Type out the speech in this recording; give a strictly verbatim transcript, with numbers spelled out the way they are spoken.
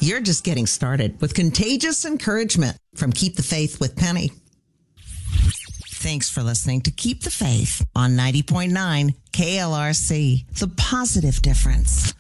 You're just getting started with contagious encouragement from Keep the Faith with Penny. Thanks for listening to Keep the Faith on ninety point nine K L R C, The Positive Difference.